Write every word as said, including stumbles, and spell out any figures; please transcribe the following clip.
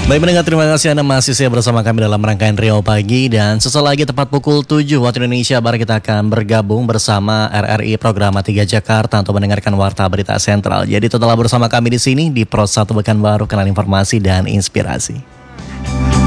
Baik pendengar, terima kasih Anda masih saya bersama kami dalam rangkaian Riau Pagi. Dan sesaat lagi tepat pukul tujuh waktu Indonesia Barat kita akan bergabung bersama R R I Program tiga Jakarta untuk mendengarkan Warta Berita Sentral. Jadi tetaplah bersama kami di sini di Pro satu Pekanbaru, kanal informasi dan inspirasi.